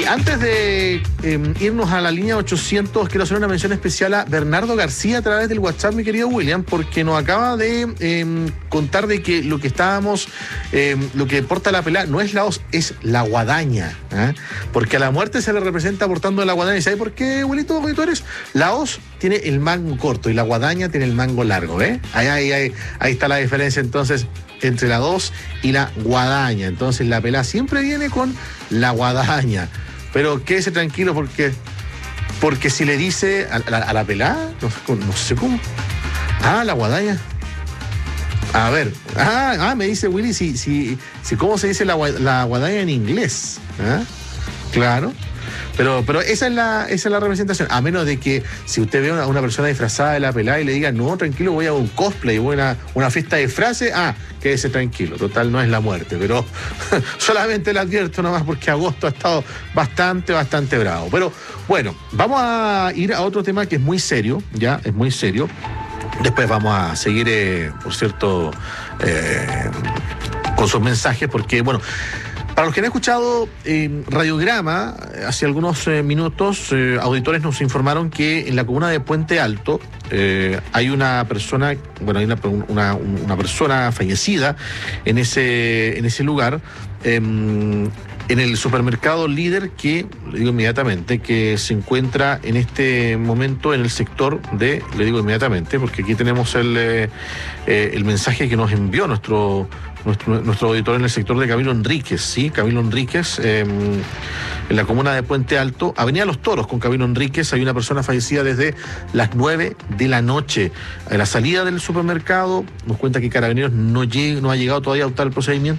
Y antes de irnos a la línea 800, quiero hacer una mención especial a Bernardo García a través del WhatsApp, mi querido William, porque nos acaba de contar de que lo que estábamos, lo que porta la pelada no es la hoz, es la guadaña, porque a la muerte se le representa portando la guadaña. ¿Y sabes por qué, abuelito, eres? La hoz tiene el mango corto y la guadaña tiene el mango largo, Ahí está la diferencia entonces entre la hoz y la guadaña. Entonces la pelada siempre viene con la guadaña. Pero quédese tranquilo porque si le dice a la pelada, no sé cómo. La guadaña. A ver, me dice Willy, si cómo se dice la guadaña en inglés. Claro. Pero esa es la representación. A menos de que si usted ve a una persona disfrazada de la pelada y le diga, no, tranquilo, voy a un cosplay, voy a una fiesta de disfraces, quédese tranquilo, total, no es la muerte. Pero solamente le advierto nomás porque agosto ha estado bastante bravo. Pero bueno, vamos a ir a otro tema que es muy serio, es muy serio. Después vamos a seguir, por cierto, con sus mensajes, porque, bueno, para los que han escuchado Radiograma, hace algunos minutos, auditores nos informaron que en la comuna de Puente Alto hay una persona, hay una persona fallecida en ese lugar, en el supermercado Líder, que, le digo inmediatamente, que se encuentra en este momento en el sector de, le digo inmediatamente, porque aquí tenemos el mensaje que nos envió nuestro auditor en el sector de Camilo Enríquez, ¿sí? Camilo Enríquez, en la comuna de Puente Alto, Avenida Los Toros con Camilo Enríquez, hay una persona fallecida desde las 9 de la noche. A la salida del supermercado, nos cuenta que Carabineros no ha llegado todavía a adoptar el procedimiento.